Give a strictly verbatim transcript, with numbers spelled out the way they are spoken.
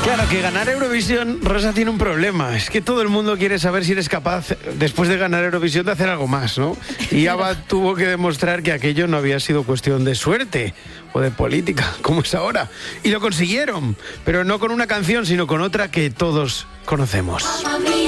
Claro, que ganar Eurovisión, Rosa, tiene un problema. Es que todo el mundo quiere saber si eres capaz, después de ganar Eurovisión, de hacer algo más, ¿no? Y Ava tuvo que demostrar que aquello no había sido cuestión de suerte o de política, como es ahora. Y lo consiguieron, pero no con una canción, sino con otra que todos conocemos.